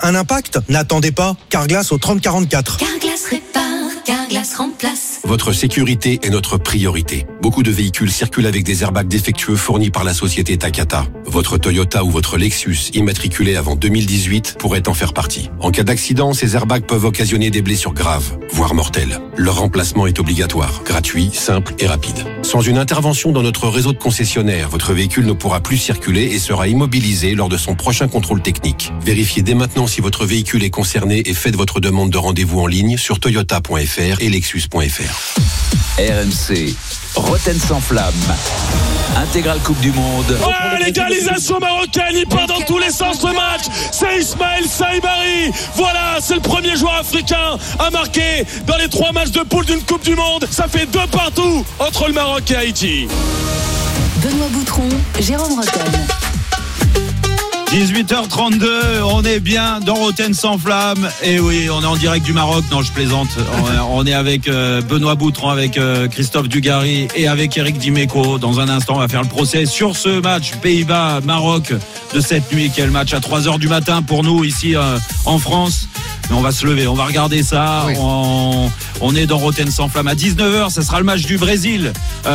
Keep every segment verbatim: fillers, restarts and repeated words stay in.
Un impact ? N'attendez pas, Carglass au trente quarante-quatre. Carglass répare, Carglass remplace. Votre sécurité est notre priorité. Beaucoup de véhicules circulent avec des airbags défectueux fournis par la société Takata. Votre Toyota ou votre Lexus immatriculé avant deux mille dix-huit pourrait en faire partie. En cas d'accident, ces airbags peuvent occasionner des blessures graves, voire mortelles. Leur remplacement est obligatoire, gratuit, simple et rapide. Sans une intervention dans notre réseau de concessionnaires, votre véhicule ne pourra plus circuler et sera immobilisé lors de son prochain contrôle technique. Vérifiez dès maintenant si votre véhicule est concerné et faites votre demande de rendez-vous en ligne sur toyota point f r et lexus point f r. R M C, Roten sans flamme. Intégrale Coupe du Monde. Oh, l'égalisation marocaine, il part dans tous les sens le match. C'est Ismaël Saïbari. Voilà, c'est le premier joueur africain à marquer dans les trois matchs de poule d'une Coupe du Monde. Ça fait deux partout entre le Maroc et Haïti. Benoît Boutron, Jérôme Rotten. dix-huit heures trente-deux, on est bien dans Roten sans flamme. Et oui, on est en direct du Maroc. Non, je plaisante. On est avec Benoît Boutron, avec Christophe Dugarry et avec Eric Dimeco. Dans un instant, on va faire le procès sur ce match Pays-Bas-Maroc de cette nuit, qui est le match à trois heures du matin pour nous ici en France. Mais on va se lever, on va regarder ça. Oui. On, on est dans Roten sans flamme à dix-neuf heures. Ça sera le match du Brésil,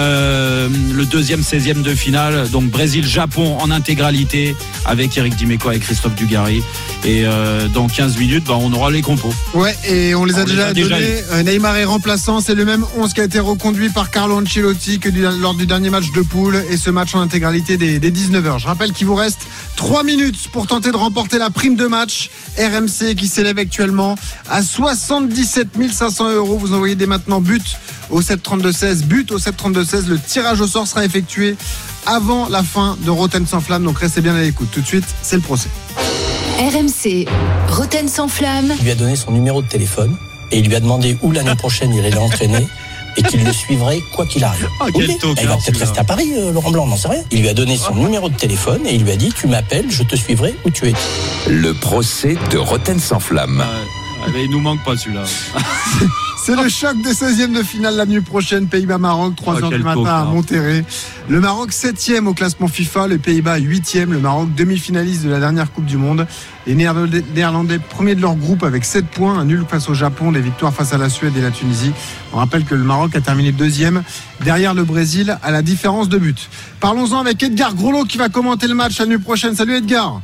euh, le deuxième seizième de finale. Donc Brésil-Japon en intégralité avec Eric Dimeco et Christophe Dugarry. Et euh, dans quinze minutes, bah, on aura les compos. Ouais, et on les a, on déjà, les a donnés. Déjà Neymar est remplaçant. C'est le même onze qui a été reconduit par Carlo Ancelotti que du, lors du dernier match de poule. Et ce match en intégralité des, des dix-neuf heures. Je rappelle qu'il vous reste trois minutes pour tenter de remporter la prime de match R M C qui s'élève actuellement à soixante-dix-sept mille cinq cents euros. Vous envoyez dès maintenant but au sept trente-deux seize. But au sept trente-deux seize. Le tirage au sort sera effectué avant la fin de Roten sans flamme. Donc restez bien à l'écoute. Tout de suite, c'est le procès. R M C, Roten sans flamme. Il lui a donné son numéro de téléphone et il lui a demandé où l'année prochaine il allait l'entraîner et qu'il le suivrait quoi qu'il arrive. Oh, quel tocard, il va peut-être celui-là. rester à Paris, euh, Laurent Blanc, on n'en sait rien. Il lui a donné son oh. numéro de téléphone et il lui a dit tu m'appelles, je te suivrai où tu es. Le procès de Roten sans flamme. Ouais, mais il nous manque pas celui-là. C'est le choc des seizièmes de finale la nuit prochaine, Pays-Bas-Maroc, trois heures oh, du matin à Monterrey. Le Maroc septième au classement FIFA, les Pays-Bas huitième, le Maroc demi-finaliste de la dernière Coupe du Monde. Les Néerlandais premiers de leur groupe avec sept points, un nul face au Japon, des victoires face à la Suède et la Tunisie. On rappelle que le Maroc a terminé deuxième derrière le Brésil à la différence de but. Parlons-en avec Edgar Groslo qui va commenter le match la nuit prochaine. Salut Edgar.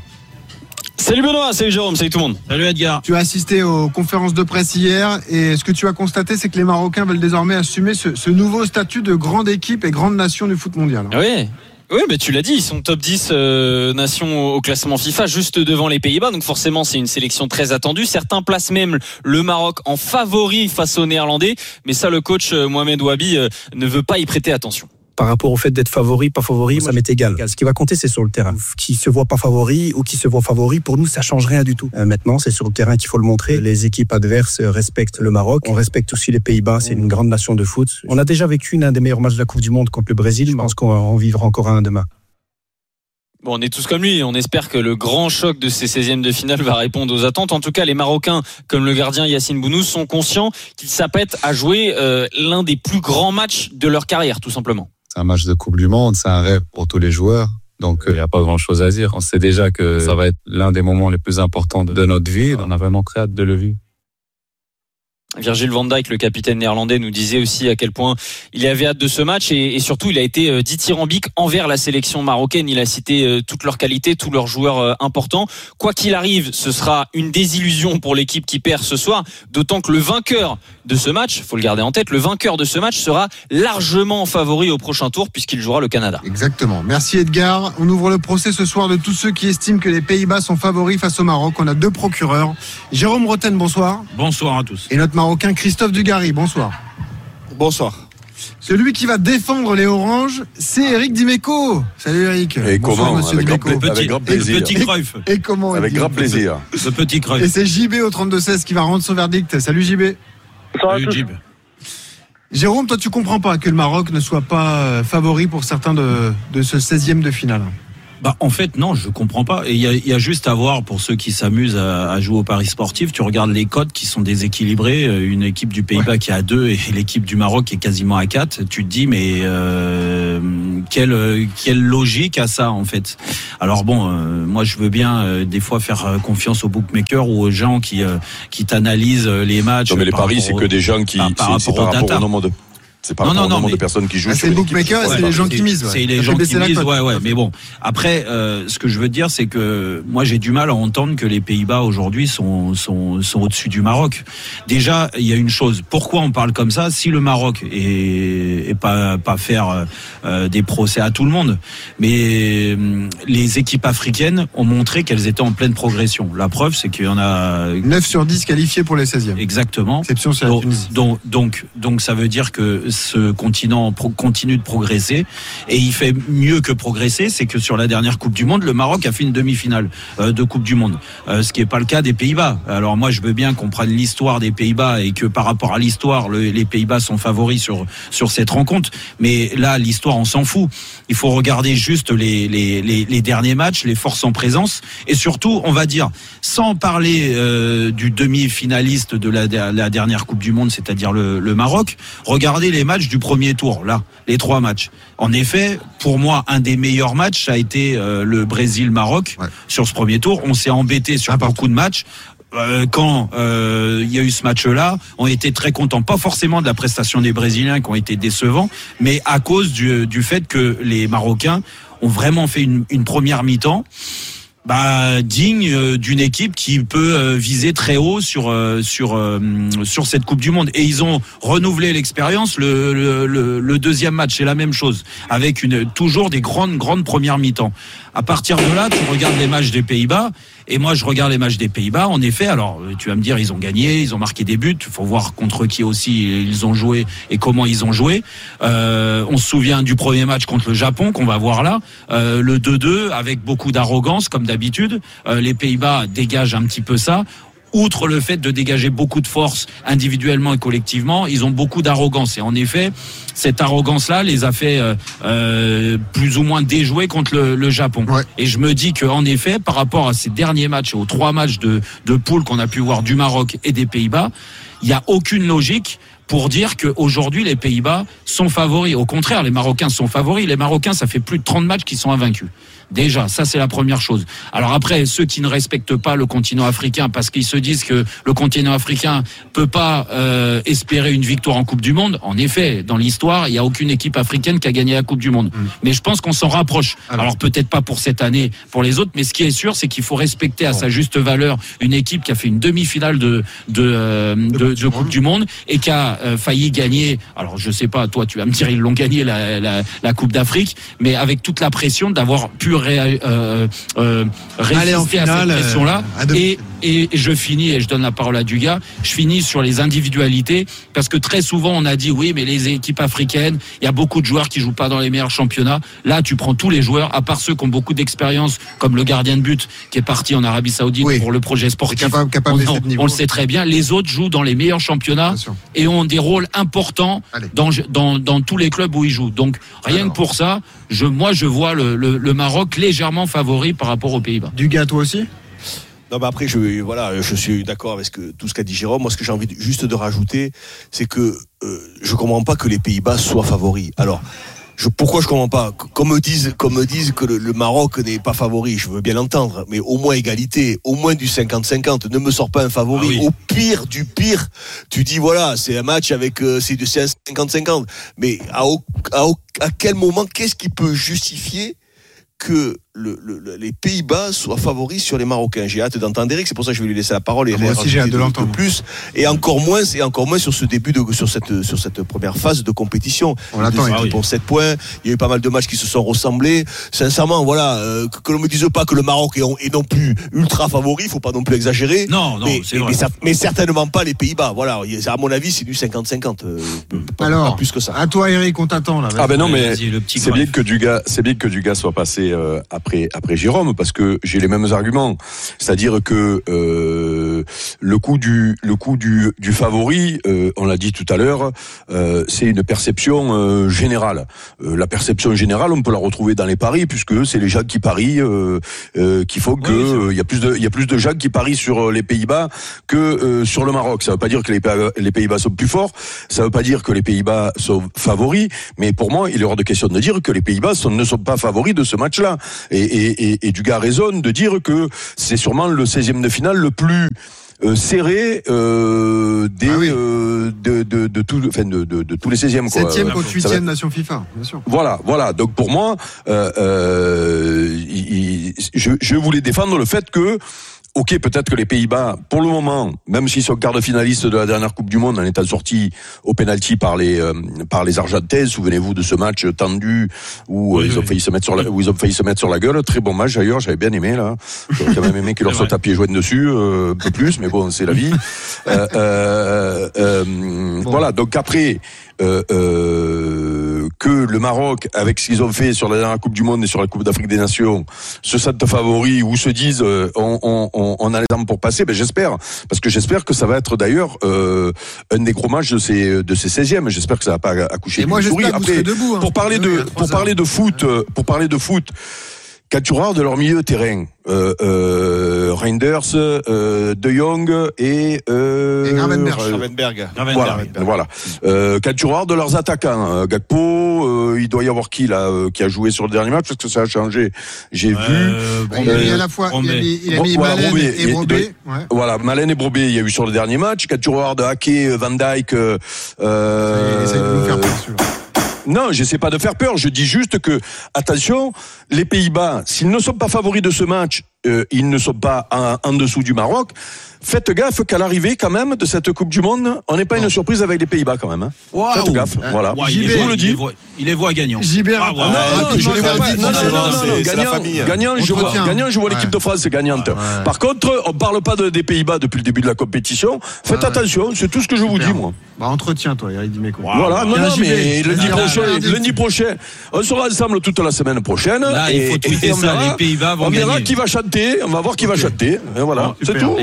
Salut Benoît, salut Jérôme, salut tout le monde. Salut Edgar. Tu as assisté aux conférences de presse hier et ce que tu as constaté, c'est que les Marocains veulent désormais assumer ce, ce nouveau statut de grande équipe et grande nation du foot mondial. Oui. Oui, mais tu l'as dit, ils sont top dix euh, nations au classement FIFA, juste devant les Pays-Bas. Donc forcément, c'est une sélection très attendue. Certains placent même le Maroc en favori face aux Néerlandais. Mais ça, le coach euh, Mohamed Wahabi euh, ne veut pas y prêter attention. Par rapport au fait d'être favori, pas favori, ça m'est égal. Ce qui va compter, c'est sur le terrain. Qui se voit pas favori ou qui se voit favori, pour nous, ça change rien du tout. Euh, maintenant, c'est sur le terrain qu'il faut le montrer. Les équipes adverses respectent le Maroc. On respecte aussi les Pays-Bas. C'est une grande nation de foot. On a déjà vécu un des meilleurs matchs de la Coupe du Monde contre le Brésil. Je pense qu'on en vivra encore un demain. Bon, on est tous comme lui, on espère que le grand choc de ces seizièmes de finale va répondre aux attentes. En tout cas, les Marocains, comme le gardien Yacine Bounouz, sont conscients qu'ils s'apprêtent à jouer euh, l'un des plus grands matchs de leur carrière, tout simplement. C'est un match de Coupe du Monde, c'est un rêve pour tous les joueurs. Donc, il n'y a pas grand-chose à dire. On sait déjà que ça va être l'un des moments les plus importants de notre vie. On a vraiment très hâte de le vivre. Virgil van Dijk, le capitaine néerlandais, nous disait aussi à quel point il avait hâte de ce match et, et surtout il a été dithyrambique envers la sélection marocaine. Il a cité toutes leurs qualités, tous leurs joueurs importants. Quoi qu'il arrive, ce sera une désillusion pour l'équipe qui perd ce soir, d'autant que le vainqueur de ce match, faut le garder en tête, le vainqueur de ce match sera largement favori au prochain tour puisqu'il jouera le Canada. Exactement. Merci Edgar. On ouvre le procès ce soir de tous ceux qui estiment que les Pays-Bas sont favoris face au Maroc. On a deux procureurs. Jérôme Rotten, bonsoir. Bonsoir à tous. Et notre Marocain Christophe Dugarry, bonsoir. Bonsoir. Celui qui va défendre les Oranges, c'est Eric Dimeco. Salut Eric. Et bonsoir, comment monsieur avec, Dimeco. grand, avec grand plaisir. Le petit Cruyff. Et, et comment Avec grand plaisir. Le petit Cruyff. Et c'est J B au trente-deux seize qui va rendre son verdict. Salut J B. Salut J B. Jérôme, toi tu comprends pas que le Maroc ne soit pas favori pour certains de, de ce seizième de finale. Bah, en fait, non, je comprends pas. Et il y a, y a juste à voir, pour ceux qui s'amusent à, à jouer au paris sportif, tu regardes les cotes qui sont déséquilibrés. Une équipe du Pays-Bas ouais. qui est à deux et l'équipe du Maroc qui est quasiment à quatre. Tu te dis, mais euh, quelle, quelle logique à ça, en fait. Alors bon, euh, moi, je veux bien euh, des fois faire confiance aux bookmakers ou aux gens qui, euh, qui t'analysent les matchs. Non, mais les paris, c'est que des gens qui, par, par c'est, c'est par rapport au nombre de... C'est pas non, le non, nombre mais... de personnes qui jouent ah, sur les bookmakers, c'est ouais, les gens qui misent. Ouais. C'est les ça gens qui misent, ouais, ouais. cote. Mais bon, après, euh, ce que je veux dire, c'est que moi, j'ai du mal à entendre que les Pays-Bas aujourd'hui sont sont sont au-dessus du Maroc. Déjà, il y a une chose. Pourquoi on parle comme ça? Si le Maroc est, est pas pas faire euh, des procès à tout le monde, mais euh, les équipes africaines ont montré qu'elles étaient en pleine progression. La preuve, c'est qu'il y en a neuf sur dix qualifiés pour les seizièmes. Exactement. Exception, c'est donc, la Tunisie. donc donc donc ça veut dire que ce continent continue de progresser et il fait mieux que progresser, c'est que sur la dernière Coupe du Monde, le Maroc a fait une demi-finale euh, de Coupe du Monde, euh, ce qui n'est pas le cas des Pays-Bas. Alors moi je veux bien qu'on prenne l'histoire des Pays-Bas et que par rapport à l'histoire, le, les Pays-Bas sont favoris sur sur cette rencontre, mais là l'histoire on s'en fout. Il faut regarder juste les les les, les derniers matchs, les forces en présence et surtout on va dire sans parler euh, du demi-finaliste de la, la dernière Coupe du Monde, c'est-à-dire le, le Maroc, regardez les matchs du premier tour. Là, les trois matchs. En effet, pour moi, un des meilleurs matchs, ça a été euh, le Brésil-Maroc. Ouais. Sur ce premier tour, on s'est embêté sur Important. beaucoup de matchs. Euh, quand il euh, y a eu ce match-là, on était très contents, pas forcément de la prestation des Brésiliens qui ont été décevants, mais à cause du, du fait que les Marocains ont vraiment fait une, une première mi-temps. Bah, digne d'une équipe qui peut viser très haut sur sur sur cette Coupe du Monde. Et ils ont renouvelé l'expérience. Le, le, le, le deuxième match, c'est la même chose, avec une toujours des grandes grandes premières mi-temps. À partir de là, tu regardes les matchs des Pays-Bas. Et moi, je regarde les matchs des Pays-Bas. En effet, alors tu vas me dire, ils ont gagné, ils ont marqué des buts. Il faut voir contre qui aussi ils ont joué et comment ils ont joué. Euh, on se souvient du premier match contre le Japon qu'on va voir là, euh, le deux deux avec beaucoup d'arrogance comme d'habitude. Euh, les Pays-Bas dégagent un petit peu ça. Outre le fait de dégager beaucoup de force individuellement et collectivement, ils ont beaucoup d'arrogance. Et en effet, cette arrogance-là les a fait euh, euh, plus ou moins déjouer contre le, le Japon. Ouais. Et je me dis qu'en effet, par rapport à ces derniers matchs, aux trois matchs de, de poule qu'on a pu voir du Maroc et des Pays-Bas, il n'y a aucune logique pour dire qu'aujourd'hui, les Pays-Bas sont favoris. Au contraire, les Marocains sont favoris. Les Marocains, ça fait plus de trente matchs qu'ils sont invaincus. Déjà, ça c'est la première chose. Alors après, ceux qui ne respectent pas le continent africain parce qu'ils se disent que le continent africain peut pas euh, espérer une victoire en Coupe du Monde, en effet, dans l'histoire, il n'y a aucune équipe africaine qui a gagné la Coupe du Monde. Mmh. Mais je pense qu'on s'en rapproche. Alors, Alors peut-être pas pour cette année, pour les autres, mais ce qui est sûr, c'est qu'il faut respecter à bon. sa juste valeur une équipe qui a fait une demi-finale de de, euh, de, de, de Coupe du Monde et qui a euh, failli gagner. Alors je sais pas, toi tu vas me dire ils l'ont gagné la, la, la Coupe d'Afrique, mais avec toute la pression d'avoir pu Ré, euh, euh, résister finale, à cette pression-là. Euh, et, et je finis, et je donne la parole à Dugas, je finis sur les individualités, parce que très souvent on a dit oui, mais les équipes africaines, il y a beaucoup de joueurs qui jouent pas dans les meilleurs championnats. Là, tu prends tous les joueurs, à part ceux qui ont beaucoup d'expérience, comme le gardien de but qui est parti en Arabie Saoudite oui. pour le projet sportif. Capable, capable on, on, on le sait très bien. Les autres jouent dans les meilleurs championnats et ont des rôles importants dans, dans, dans tous les clubs où ils jouent. Donc rien Alors. que pour ça, je, moi je vois le, le, le Maroc légèrement favori par rapport aux Pays-Bas. Dugas, toi aussi ? Non, bah après, je, voilà, je suis d'accord avec ce que, tout ce qu'a dit Jérôme. Moi, ce que j'ai envie de, juste de rajouter, c'est que euh, je comprends pas que les Pays-Bas soient favoris. Alors, je, pourquoi je comprends pas ? Qu'on me dise, qu'on me dise que le, le Maroc n'est pas favori, je veux bien l'entendre, mais au moins égalité, au moins du cinquante cinquante. Ne me sors pas un favori. Ah oui. Au pire du pire, tu dis voilà, c'est un match avec, euh, c'est du cinquante cinquante. Mais à, à, à quel moment, qu'est-ce qui peut justifier que le, le, les Pays-Bas soient favoris sur les Marocains? J'ai hâte d'entendre Eric, c'est pour ça que je vais lui laisser la parole et moi aussi j'ai hâte de l'entendre plus, et encore moins, et encore moins sur ce début de, sur cette, sur cette première phase de compétition. On l'attend, ah oui. Pour sept points, il y a eu pas mal de matchs qui se sont ressemblés. Sincèrement, voilà, euh, que, que l'on me dise pas que le Maroc est, est non plus ultra favori, il faut pas non plus exagérer. Non, non, mais, c'est mais, vrai. Mais, ça, mais certainement pas les Pays-Bas. Voilà, à mon avis, c'est du cinquante cinquante. Euh, Alors, pas plus que ça. À toi, Eric, on t'attend là. Ah ben non, mais c'est bien que Dugas, c'est bien que Dugas soit passé euh, après après Jérôme, parce que j'ai les mêmes arguments, c'est-à-dire que euh, le coup du le coup du du favori, euh, on l'a dit tout à l'heure, euh, c'est une perception euh, générale. Euh, la perception générale, on peut la retrouver dans les paris, puisque c'est les gens qui parient euh, euh, qui font que il oui, euh, y a plus de il y a plus de gens qui parient sur les Pays-Bas que euh, sur le Maroc. Ça veut pas dire que les, les Pays-Bas sont plus forts, ça veut pas dire que les Pays-Bas sont favoris, mais pour moi, il est hors de question de dire que les Pays-Bas sont, ne sont pas favoris de ce match-là. Et, et, et, et Dugas a raison de dire que c'est sûrement le seizième de finale le plus Euh, serré euh, des ah oui. euh, de de de, tout, enfin de, de de tous les seizièmes quoi. Septième contre huitième nation FIFA, bien sûr. Voilà, voilà. Donc pour moi, euh, euh, il, il, je je voulais défendre le fait que ok, peut-être que les Pays-Bas, pour le moment, même s'ils sont quart de finalistes de la dernière Coupe du Monde, en étant sortis au pénalty par les euh, par les Argentins, souvenez-vous de ce match tendu où oui, ils oui. ont failli se mettre sur la, où ils ont failli se mettre sur la gueule. Très bon match d'ailleurs, j'avais bien aimé là. J'aurais quand même aimé qu'ils leur sautent à pieds joints dessus, euh, un peu plus, mais bon, c'est la vie. Euh, euh, euh, bon. Voilà. Donc après. Euh, euh, que le Maroc, avec ce qu'ils ont fait sur la dernière Coupe du Monde et sur la Coupe d'Afrique des Nations, se sentent favoris ou se disent euh, on, on, on a les armes pour passer, ben j'espère, parce que j'espère que ça va être d'ailleurs euh, un des gros matchs de ces de ces seizièmes. J'espère que ça va pas accoucher d'une souris. Après, debout, hein. pour parler de pour parler de foot, ouais. pour parler de foot. Quand tu regardes leur milieu de terrain, euh, euh, Reinders, euh, De Jong et, euh, et Gravenberg. Gravenberg. Voilà, voilà. Euh, quand tu regardes leurs attaquants, euh, Gakpo, euh, il doit y avoir qui là, euh, qui a joué sur le dernier match parce que ça a changé. J'ai euh, vu. Bon, il a mis à la fois, il a mis, il a mis voilà, Malen Brobé, et Brobé. Ouais. Voilà, Malen et Brobé, il y a eu sur le dernier match. Quand tu regardes Ake, Van Dijk, euh, euh, ça, il essaie de nous faire peur, celui-là. Non, j'essaie pas de faire peur. Je dis juste que, attention, les Pays-Bas, s'ils ne sont pas favoris de ce match, euh, ils ne sont pas en, en dessous du Maroc. Faites gaffe qu'à l'arrivée, quand même, de cette Coupe du Monde, on n'est pas une surprise avec les Pays-Bas, quand même. Hein. Wow. Faites gaffe, euh, voilà. Ouais, je vous le dis. Il les voit gagnants. Gilbert, ah, ouais. non, non, non, je les vois pas. Non, non, non, non, gagnant, gagnant, je vois, gagnant, je vois l'équipe de France gagnante. Ouais. Par contre, on parle pas de, des Pays-Bas depuis le début de la compétition. Faites ouais. attention, c'est tout ce que je vous dis, moi. Bah, entretiens, toi, Eric Dimeco. Wow. Voilà, non, non, mais lundi prochain, lundi prochain, on sera ensemble toute la semaine prochaine. Là, il faut tweeter ça, les Pays-Bas vont gagner. On verra qui va chanter, on va voir qui va chanter. Voilà, c'est tout.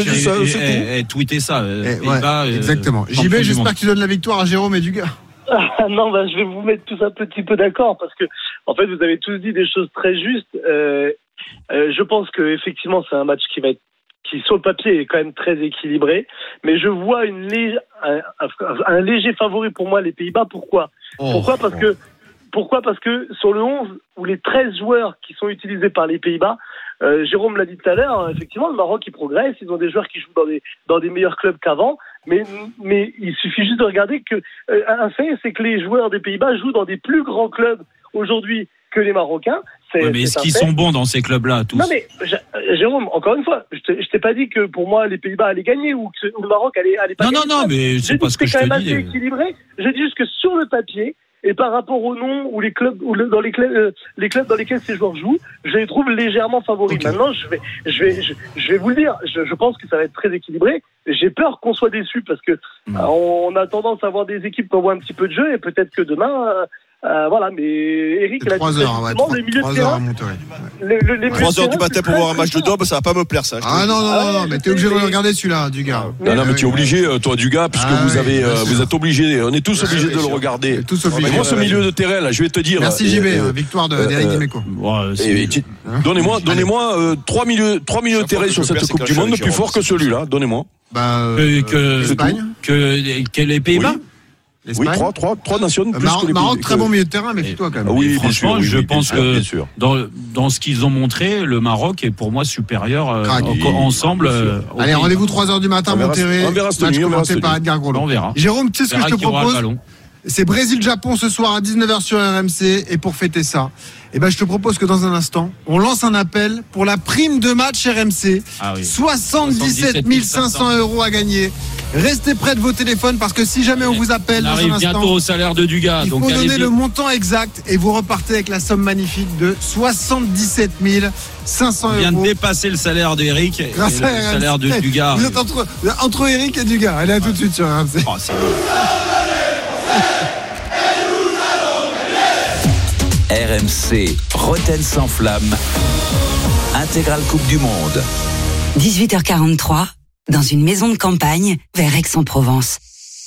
Et tweeter ça. Euh, ouais, bas, euh, exactement. J B, j'espère que tu donnes la victoire à Jérôme et Dugas. Ah, non, bah, je vais vous mettre tous un petit peu d'accord parce que, en fait, vous avez tous dit des choses très justes. Euh, euh, je pense que effectivement, c'est un match qui va être, qui sur le papier est quand même très équilibré, mais je vois une lég- un, un, un léger favori pour moi les Pays-Bas. Pourquoi oh, Pourquoi Parce oh. que pourquoi Parce que sur le onze ou les treize joueurs qui sont utilisés par les Pays-Bas. Euh, Jérôme l'a dit tout à l'heure, effectivement, le Maroc, il progresse, ils ont des joueurs qui jouent dans des, dans des meilleurs clubs qu'avant, mais, mais il suffit juste de regarder que, euh, un fait, c'est que les joueurs des Pays-Bas jouent dans des plus grands clubs aujourd'hui que les Marocains. C'est, ouais, mais est-ce qu'ils fait. sont bons dans ces clubs-là, tous ? Non, mais, Jérôme, encore une fois, je t'ai, je t'ai pas dit que pour moi, les Pays-Bas allaient gagner ou que le Maroc allait, allait pas non, gagner. Non, non, non, mais c'est pas ce que je te dis. C'est quand même assez équilibré. Je dis juste que sur le papier, et par rapport au nom ou les clubs ou le, dans les clubs, euh, les clubs dans lesquels ces joueurs jouent, je les trouve légèrement favoris. Okay. Maintenant, je vais, je vais, je, je vais vous le dire. Je, je pense que ça va être très équilibré. J'ai peur qu'on soit déçus parce que mmh. euh, on a tendance à avoir des équipes qui envoient un petit peu de jeu et peut-être que demain. Euh, Euh, voilà, mais Eric, il a dit heures, ouais, trois, les milieux de terrain. Les, les, les trois heures du matin pour voir un match de Daube, ça va pas me plaire, ça. Ah non, non, non, non, mais t'es obligé de le regarder celui-là, Dugas. Non, non, mais tu es obligé, toi, Dugas, puisque ah, vous avez, euh, vous êtes obligé, on est tous ouais, obligés de le regarder. Tous obligés. Moi, ce milieu de terrain, là, je vais te dire. Merci J B, euh, victoire de, euh, d'Eric Dimeco. Euh, donnez-moi, donnez-moi euh, trois milieux, trois milieux de terrain sur cette Coupe du Monde plus fort que celui-là. Donnez-moi. Bah, que Espagne, que les Pays-Bas. Oui, trois, trois, trois nations de plus Maroc, que les Maroc pays, très bon milieu de terrain, méfie-toi quand même. Oui, franchement, bien sûr, je oui, pense bien que sûr. dans, dans ce qu'ils ont montré, le Maroc est pour moi supérieur euh, en, ensemble. Euh, Allez, pays. Rendez-vous trois heures du matin, Monterrey. On verra ce match nuit, commenté par Edgar Grolon. On verra. Jérôme, tu sais ce que je te propose ? C'est Brésil-Japon ce soir à dix-neuf heures sur R M C. Et pour fêter ça, eh ben, je te propose que dans un instant, on lance un appel pour la prime de match R M C. Ah oui. soixante-dix-sept mille cinq cents euros à gagner. Restez près de vos téléphones parce que si jamais on vous appelle on dans arrive un instant, bientôt au salaire de Dugas. Il faut donc donner le montant exact et vous repartez avec la somme magnifique de soixante-dix-sept mille cinq cents euros. On vient de dépasser le salaire d'Eric et le salaire de Dugas. Vous êtes entre, entre Eric et Dugas. Allez, à tout de suite sur R M C. Oh, c'est R M C, Rotten sans flamme, intégrale Coupe du Monde. dix-huit heures quarante-trois, dans une maison de campagne vers Aix-en-Provence.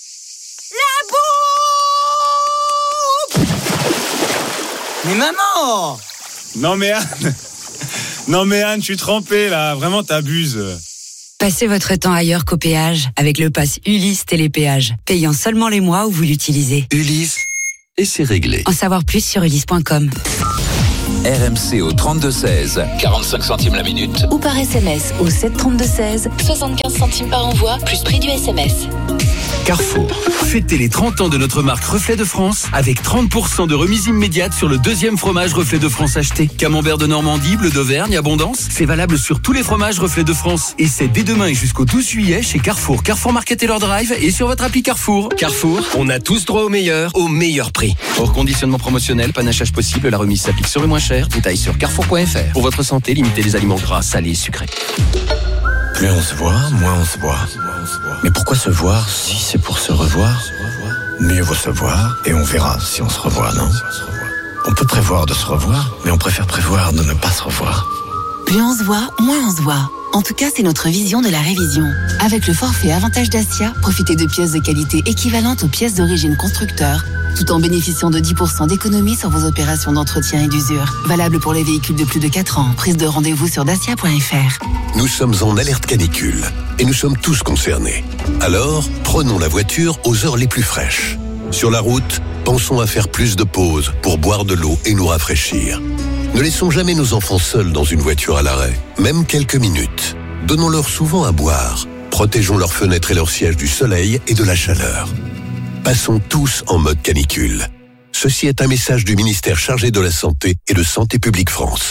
La bouffe! Mais maman! Non mais Anne, non mais Anne, je suis trempé là, vraiment t'abuses. Passez votre temps ailleurs qu'au péage avec le pass Ulysse Télépéage, payant seulement les mois où vous l'utilisez. Ulysse, et c'est réglé. En savoir plus sur ulysse point com. R M C au trente-deux seize, quarante-cinq centimes la minute. Ou par S M S au sept trente-deux seize, soixante-quinze centimes par envoi, plus prix du S M S. Carrefour, fêtez les trente ans de notre marque Reflet de France avec trente pour cent de remise immédiate sur le deuxième fromage Reflet de France acheté. Camembert de Normandie, bleu d'Auvergne, Abondance, c'est valable sur tous les fromages Reflet de France. Et c'est dès demain et jusqu'au douze juillet chez Carrefour, Carrefour Market et leur drive et sur votre appli Carrefour. Carrefour, on a tous droit au meilleur, au meilleur prix. Hors conditionnement promotionnel, panachage possible, la remise s'applique sur le moins cher. Détails sur carrefour point f r. Pour votre santé, limitez les aliments gras, salés et sucrés. Plus on se voit, moins on se voit. Mais pourquoi se voir si c'est pour se revoir? Mieux vaut se voir et on verra si on se revoit, non? On peut prévoir de se revoir, mais on préfère prévoir de ne pas se revoir. Plus on se voit, moins on se voit. En tout cas, c'est notre vision de la révision. Avec le forfait Avantage Dacia, profitez de pièces de qualité équivalentes aux pièces d'origine constructeur, tout en bénéficiant de dix pour cent d'économie sur vos opérations d'entretien et d'usure. Valable pour les véhicules de plus de quatre ans. Prise de rendez-vous sur dacia point f r. Nous sommes en alerte canicule et nous sommes tous concernés. Alors, prenons la voiture aux heures les plus fraîches. Sur la route, pensons à faire plus de pauses pour boire de l'eau et nous rafraîchir. Ne laissons jamais nos enfants seuls dans une voiture à l'arrêt, même quelques minutes. Donnons-leur souvent à boire. Protégeons leurs fenêtres et leurs sièges du soleil et de la chaleur. Passons tous en mode canicule. Ceci est un message du ministère chargé de la Santé et de Santé publique France.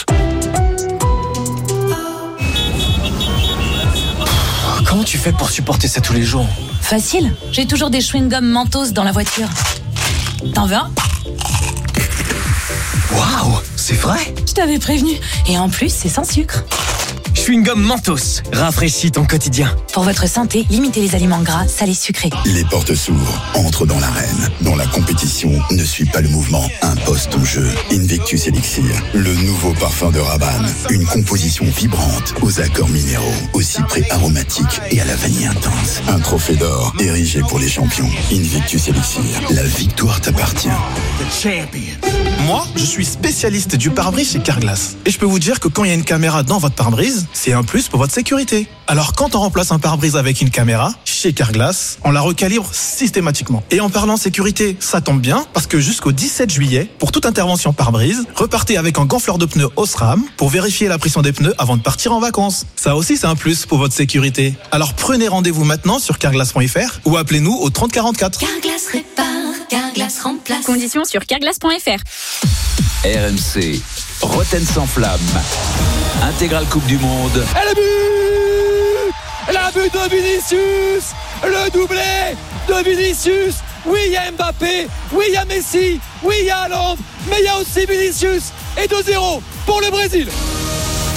Comment tu fais pour supporter ça tous les jours? Facile, j'ai toujours des chewing-gums Mentos dans la voiture. T'en veux un? Waouh, c'est vrai? Je t'avais prévenu. Et en plus, c'est sans sucre. Chewing-gum Mentos, rafraîchis ton quotidien. Pour votre santé, limitez les aliments gras, salés, sucrés. Les portes s'ouvrent, entre dans l'arène. Dans la compétition, ne suit pas le mouvement, impose ton jeu. Invictus Elixir, le nouveau parfum de Rabanne. Une composition vibrante, aux accords minéraux, au cyprès aromatique et à la vanille intense. Un trophée d'or, érigé pour les champions. Invictus Elixir, la victoire t'appartient. Moi, je suis spécialiste du pare-brise chez Carglass. Et je peux vous dire que quand il y a une caméra dans votre pare-brise, c'est un plus pour votre sécurité. Alors quand on remplace un pare-brise avec une caméra, chez Carglass, on la recalibre systématiquement. Et en parlant sécurité, ça tombe bien, parce que jusqu'au dix-sept juillet, pour toute intervention pare-brise, repartez avec un gonfleur de pneus Osram pour vérifier la pression des pneus avant de partir en vacances. Ça aussi, c'est un plus pour votre sécurité. Alors prenez rendez-vous maintenant sur carglass point f r ou appelez-nous au trente quarante-quatre. Carglass répare, Carglass remplace. Conditions sur carglass point f r. R M C, Rotten sans flamme. Intégrale Coupe du Monde. Et le but! La but de Vinicius! Le doublé de Vinicius! Oui, il y a Mbappé, oui, il y a Messi, oui, il y a Haaland, mais il y a aussi Vinicius. Et deux zéro pour le Brésil.